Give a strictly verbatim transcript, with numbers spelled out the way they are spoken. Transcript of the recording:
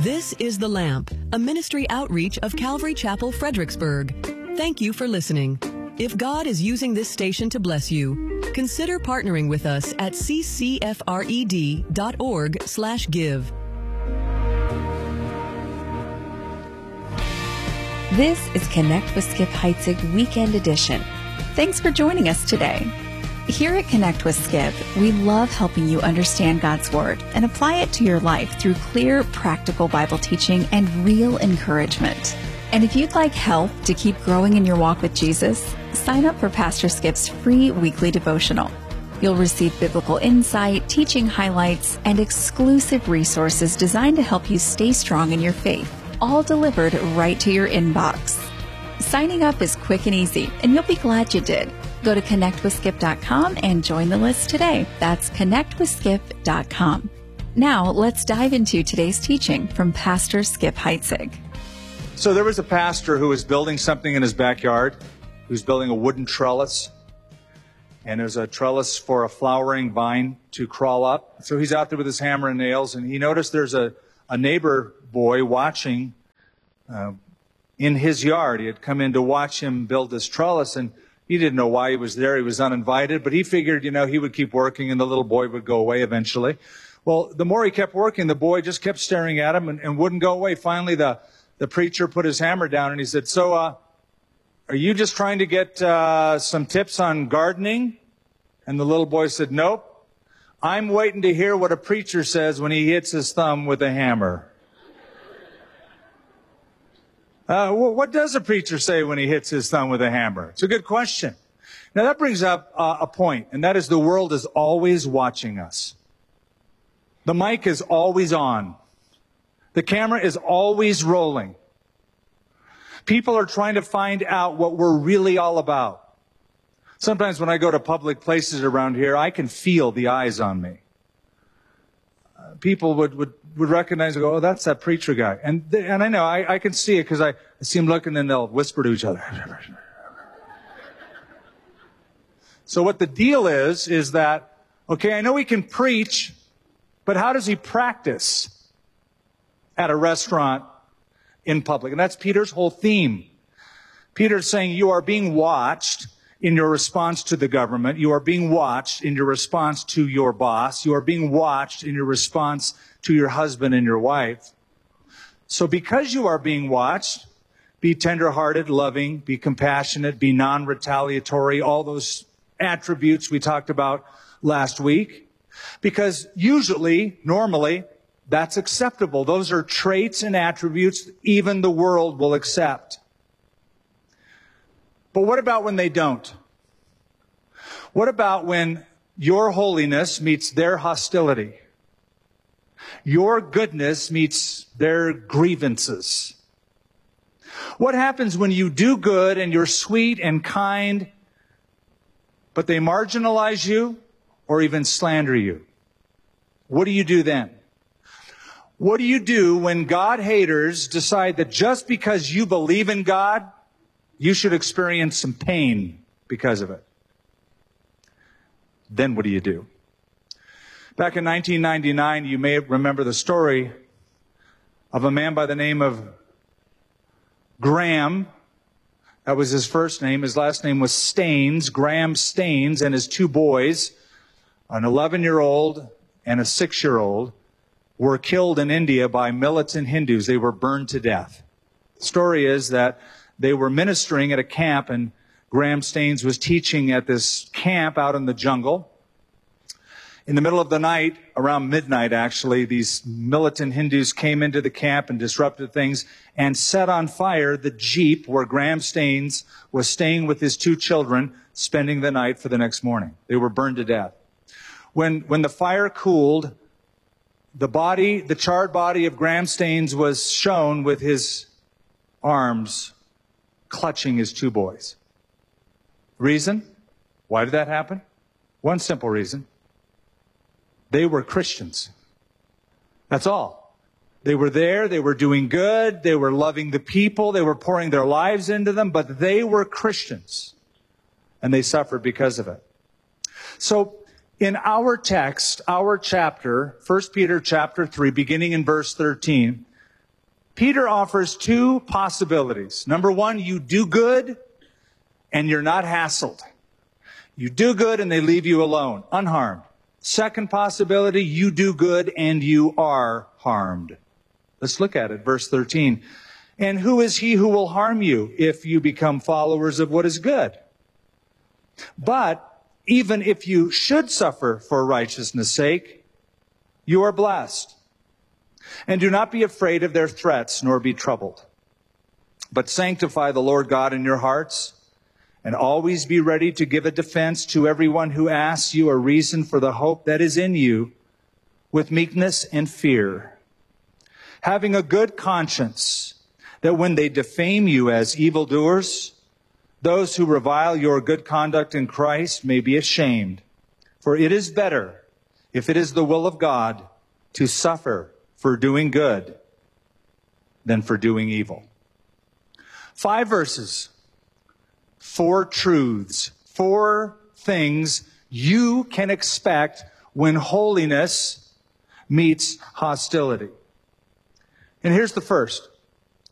This is The Lamp, a ministry outreach of Calvary Chapel, Fredericksburg. Thank you for listening. If God is using this station to bless you, consider partnering with us at c c f r e d dot org slash give. This is Connect with Skip Heitzig Weekend Edition. Thanks for joining us today. Here at Connect with Skip, we love helping you understand God's Word and apply it to your life through clear, practical Bible teaching and real encouragement. And if you'd like help to keep growing in your walk with Jesus, sign up for Pastor Skip's free weekly devotional. You'll receive biblical insight, teaching highlights, and exclusive resources designed to help you stay strong in your faith, all delivered right to your inbox. Signing up is quick and easy, and you'll be glad you did. Go to connect with skip dot com and join the list today. That's connect with skip dot com. Now, let's dive into today's teaching from Pastor Skip Heitzig. So there was a pastor who was building something in his backyard. He was building a wooden trellis. And there's a trellis for a flowering vine to crawl up. So he's out there with his hammer and nails, and he noticed there's a, a neighbor boy watching uh, in his yard. He had come in to watch him build this trellis, and he didn't know why he was there. He was uninvited, but he figured, you know, he would keep working and the little boy would go away eventually. Well, the more he kept working, the boy just kept staring at him and, and wouldn't go away. Finally, the, the preacher put his hammer down and he said, so, uh, are you just trying to get uh, some tips on gardening? And the little boy said, nope. I'm waiting to hear what a preacher says when he hits his thumb with a hammer. Uh, what does a preacher say when he hits his thumb with a hammer? It's a good question. Now that brings up uh, a point, and that is the world is always watching us. The mic is always on. The camera is always rolling. People are trying to find out what we're really all about. Sometimes when I go to public places around here, I can feel the eyes on me. Uh, people would, would, would recognize and go, oh, that's that preacher guy. And, they, and I know, I, I can see it because I, I see them looking and they'll whisper to each other. So what the deal is, is that, okay, I know he can preach, but how does he practice at a restaurant in public? And that's Peter's whole theme. Peter's saying you are being watched in your response to the government. You are being watched in your response to your boss. You are being watched in your response to your husband and your wife. So because you are being watched, be tenderhearted, loving, be compassionate, be non-retaliatory, all those attributes we talked about last week. Because usually, normally, that's acceptable. Those are traits and attributes even the world will accept. But what about when they don't? What about when your holiness meets their hostility? Your goodness meets their grievances? What happens when you do good and you're sweet and kind, but they marginalize you or even slander you? What do you do then? What do you do when God haters decide that just because you believe in God, you should experience some pain because of it? Then what do you do? Back in nineteen ninety-nine, you may remember the story of a man by the name of Graham. That was his first name. His last name was Staines, Graham Staines, and his two boys, an eleven-year-old and a six-year-old, were killed in India by militant Hindus. They were burned to death. The story is that they were ministering at a camp, and Graham Staines was teaching at this camp out in the jungle. In the middle of the night, around midnight actually, these militant Hindus came into the camp and disrupted things and set on fire the jeep where Graham Staines was staying with his two children, spending the night for the next morning. They were burned to death. When, when the fire cooled, the body, the charred body of Graham Staines was shown with his arms clutching his two boys. Reason? Why did that happen? One simple reason. They were Christians. That's all. They were there, they were doing good, they were loving the people, they were pouring their lives into them, but they were Christians. And they suffered because of it. So, in our text, our chapter, First Peter chapter three, beginning in verse thirteen, Peter offers two possibilities. Number one, you do good and you're not hassled. You do good and they leave you alone, unharmed. Second possibility, you do good and you are harmed. Let's look at it. Verse thirteen. And who is he who will harm you if you become followers of what is good? But even if you should suffer for righteousness' sake, you are blessed. And do not be afraid of their threats, nor be troubled. But sanctify the Lord God in your hearts, and always be ready to give a defense to everyone who asks you a reason for the hope that is in you, with meekness and fear, having a good conscience, that when they defame you as evildoers, those who revile your good conduct in Christ may be ashamed. For it is better, if it is the will of God, to suffer for doing good than for doing evil. Five verses, four truths, four things you can expect when holiness meets hostility. And here's the first.